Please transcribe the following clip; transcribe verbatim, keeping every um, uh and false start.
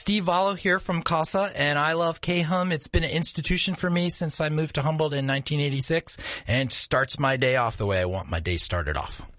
Steve Vallo here from CASA, and I love K-Hum. It's been an institution for me since I moved to Humboldt in nineteen eighty-six, and starts my day off the way I want my day started off.